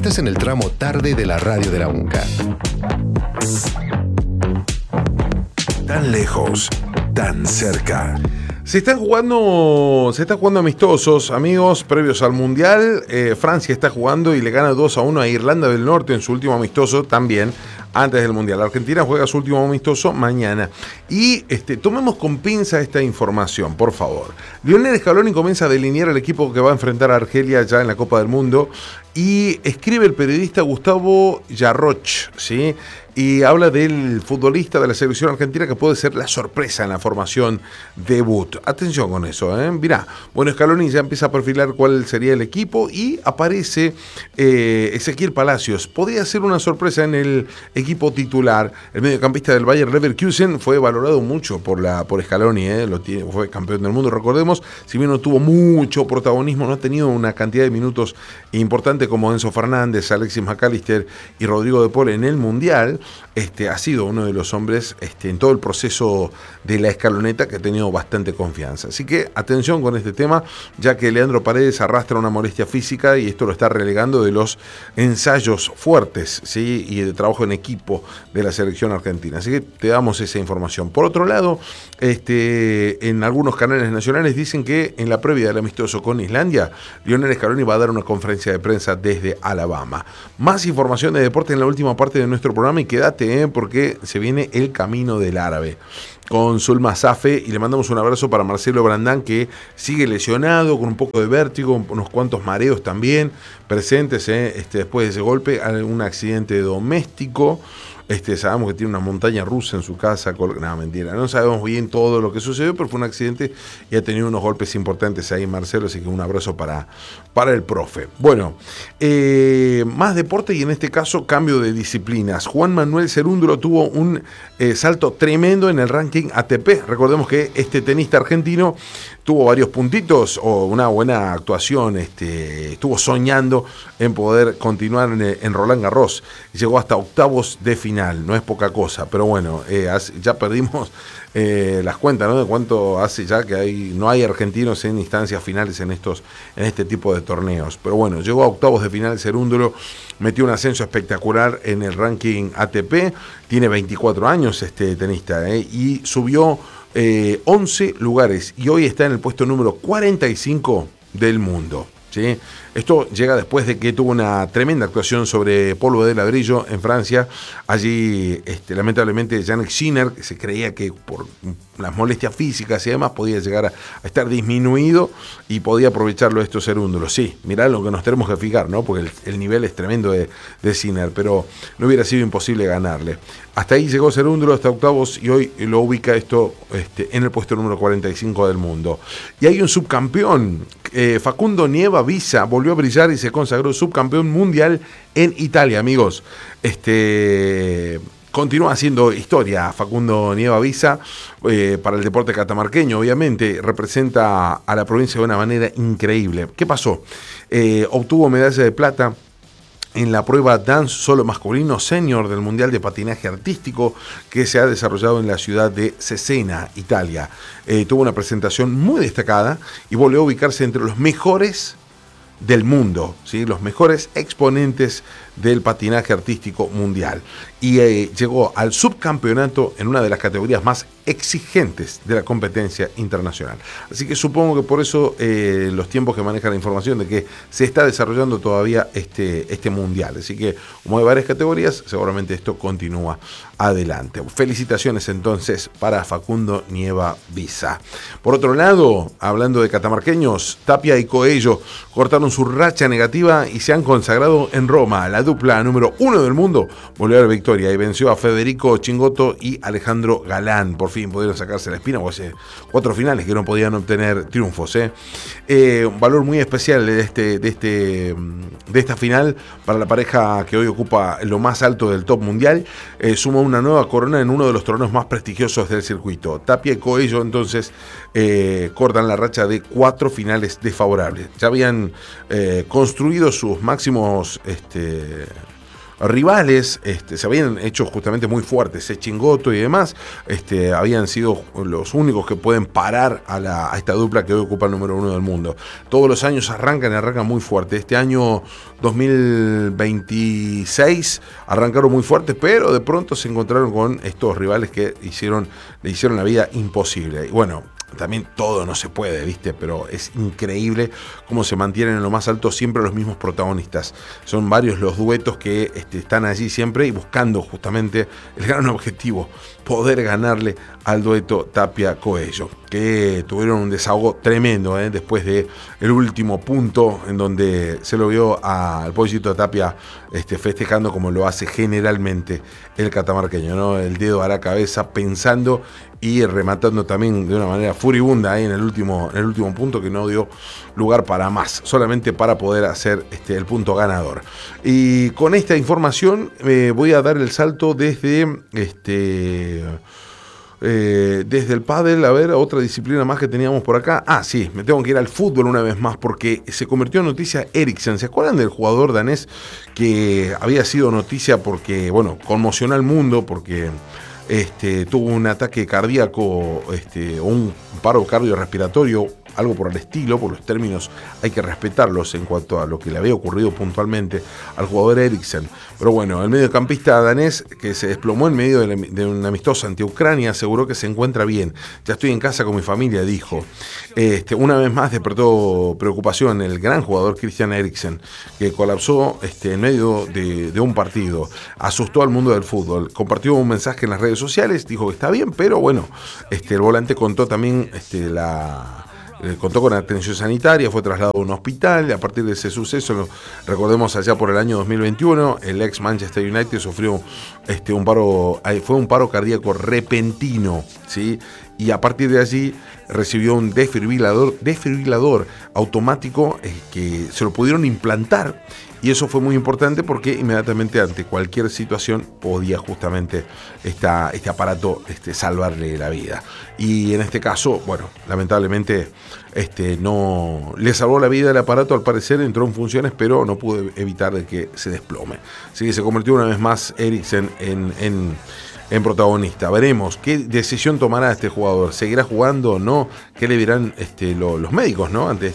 Estás en el tramo tarde de la radio de la UNCA. Tan lejos, tan cerca. Se están jugando amistosos, amigos, previos al Mundial. Francia está jugando y le gana 2-1 a Irlanda del Norte en su último amistoso también, antes del Mundial. Argentina juega su último amistoso mañana. Y tomemos con pinza esta información, por favor. Lionel Scaloni comienza a delinear el equipo que va a enfrentar a Argelia ya en la Copa del Mundo. Y escribe el periodista Gustavo Yarroch, ¿sí? Y habla del futbolista de la selección argentina que puede ser la sorpresa en la formación debut. Atención con eso, Mirá, bueno, Scaloni ya empieza a perfilar cuál sería el equipo y aparece Ezequiel Palacios. Podría ser una sorpresa en el equipo titular. El mediocampista del Bayer Leverkusen fue valorado mucho por Scaloni, fue campeón del mundo, recordemos. Si bien no tuvo mucho protagonismo, no ha tenido una cantidad de minutos importante como Enzo Fernández, Alexis McAllister y Rodrigo de Paul en el Mundial. Ha sido uno de los hombres en todo el proceso de la escaloneta que ha tenido bastante confianza. Así que atención con este tema, ya que Leandro Paredes arrastra una molestia física y esto lo está relegando de los ensayos fuertes, ¿sí? Y de trabajo en equipo de la selección argentina. Así que te damos esa información. Por otro lado, en algunos canales nacionales dicen que en la previa del amistoso con Islandia, Lionel Scaloni va a dar una conferencia de prensa desde Alabama. Más información de deporte en la última parte de nuestro programa y quédate, porque se viene el camino del árabe con Zulma Safe y le mandamos un abrazo para Marcelo Brandán, que sigue lesionado con un poco de vértigo, unos cuantos mareos también presentes después de ese golpe, un accidente doméstico. Sabemos que tiene una montaña rusa en su casa. No, mentira, no sabemos bien todo lo que sucedió, pero fue un accidente y ha tenido unos golpes importantes ahí, Marcelo, así que un abrazo para el profe. Bueno, más deporte y en este caso cambio de disciplinas. Juan Manuel Cerúndolo tuvo un salto tremendo en el ranking ATP. Recordemos que este tenista argentino tuvo varios puntitos o una buena actuación, estuvo soñando en poder continuar en Roland Garros. Llegó hasta octavos de final, no es poca cosa, pero bueno, ya perdimos las cuentas, ¿no? De cuánto hace ya que no hay argentinos en instancias finales en este tipo de torneos. Pero bueno, llegó a octavos de final Cerúndolo, metió un ascenso espectacular en el ranking ATP, tiene 24 años este tenista, y subió 11 lugares y hoy está en el puesto número 45 del mundo. ¿Sí? Esto llega después de que tuvo una tremenda actuación sobre polvo de ladrillo en Francia. Allí, lamentablemente, Jannik Sinner, que se creía que por las molestias físicas y demás podía llegar a estar disminuido y podía aprovecharlo estos Cerúndolos. Sí, mirá lo que nos tenemos que fijar, ¿no? Porque el nivel es tremendo de Sinner, pero no hubiera sido imposible ganarle. Hasta ahí llegó Cerúndolo, hasta octavos, y hoy lo ubica en el puesto número 45 del mundo. Y hay un subcampeón, Facundo Nieva Visa, volvió a brillar y se consagró subcampeón mundial en Italia, amigos. Continúa haciendo historia Facundo Nieva Visa para el deporte catamarqueño, obviamente. Representa a la provincia de una manera increíble. ¿Qué pasó? Obtuvo medalla de plata en la prueba dance solo masculino senior del Mundial de Patinaje Artístico que se ha desarrollado en la ciudad de Cesena, Italia. Tuvo una presentación muy destacada y volvió a ubicarse entre los mejores del mundo, ¿sí? Los mejores exponentes del patinaje artístico mundial. Y llegó al subcampeonato en una de las categorías más exigentes de la competencia internacional. Así que supongo que por eso los tiempos que maneja la información de que se está desarrollando todavía este mundial. Así que como hay varias categorías, seguramente esto continúa adelante. Felicitaciones entonces para Facundo Nieva Visa. Por otro lado, hablando de catamarqueños, Tapia y Coello cortaron su racha negativa y se han consagrado en Roma. La dupla número 1 del mundo volvió a la victoria y venció a Federico Chingotto y Alejandro Galán. Por fin pudieron sacarse la espina, porque hace 4 finales que no podían obtener triunfos. Un valor muy especial de esta final para la pareja que hoy ocupa lo más alto del top mundial. Suma una nueva corona en uno de los torneos más prestigiosos del circuito. Tapia y Coello entonces cortan la racha de 4 finales desfavorables. Ya habían construido sus máximos rivales se habían hecho justamente muy fuertes. Sechingoto y demás habían sido los únicos que pueden parar a esta dupla que hoy ocupa el número 1 del mundo. Todos los años arrancan muy fuerte. Este año 2026 arrancaron muy fuertes, pero de pronto se encontraron con estos rivales que le hicieron la vida imposible. Y bueno, también todo no se puede, ¿viste? Pero es increíble cómo se mantienen en lo más alto siempre los mismos protagonistas. Son varios los duetos que están allí siempre y buscando justamente el gran objetivo, poder ganarle al dueto Tapia-Coello, que tuvieron un desahogo tremendo después de el último punto en donde se lo vio al Pollito Tapia festejando como lo hace generalmente el catamarqueño, ¿no? El dedo a la cabeza pensando y rematando también de una manera furibunda en el último punto, que no dio lugar para más, solamente para poder hacer el punto ganador. Y con esta información voy a dar el salto desde el pádel, a ver, otra disciplina más que teníamos por acá. Sí, me tengo que ir al fútbol una vez más porque se convirtió en noticia Eriksen. ¿Se acuerdan del jugador danés que había sido noticia porque, bueno, conmocionó al mundo porque tuvo un ataque cardíaco o un paro cardiorrespiratorio, algo por el estilo? Por los términos hay que respetarlos en cuanto a lo que le había ocurrido puntualmente al jugador Eriksen. Pero bueno, el mediocampista danés, que se desplomó en medio de un amistoso ante Ucrania, aseguró que se encuentra bien. Ya estoy en casa con mi familia, dijo. Una vez más despertó preocupación el gran jugador Christian Eriksen, que colapsó en medio de un partido. Asustó al mundo del fútbol. Compartió un mensaje en las redes sociales, dijo que está bien, pero bueno, el volante contó también contó con atención sanitaria, fue trasladado a un hospital. A partir de ese suceso, recordemos allá por el año 2021, el ex Manchester United sufrió un paro cardíaco repentino, ¿sí? Y a partir de allí recibió un desfibrilador automático que se lo pudieron implantar. Y eso fue muy importante porque inmediatamente ante cualquier situación podía justamente este aparato salvarle la vida. Y en este caso, bueno, lamentablemente no le salvó la vida el aparato, al parecer entró en funciones, pero no pudo evitar de que se desplome. Así que se convirtió una vez más Eriksen en protagonista. Veremos qué decisión tomará este jugador. ¿Seguirá jugando o no? ¿Qué le dirán los médicos, ¿no? ante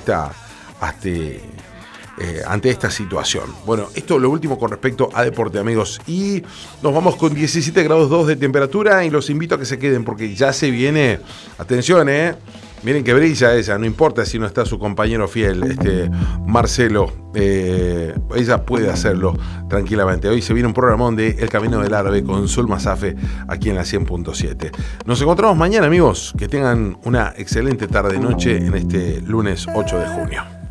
esta situación? Bueno, esto es lo último con respecto a deporte, amigos, y nos vamos con 17 grados 2 de temperatura y los invito a que se queden porque ya se viene, atención, miren que brilla ella, no importa si no está su compañero fiel, Marcelo, ella puede hacerlo tranquilamente. Hoy se viene un programón de El Camino del Árabe con Zulma Safe aquí en la 100.7. Nos encontramos mañana, amigos, que tengan una excelente tarde-noche en este lunes 8 de junio.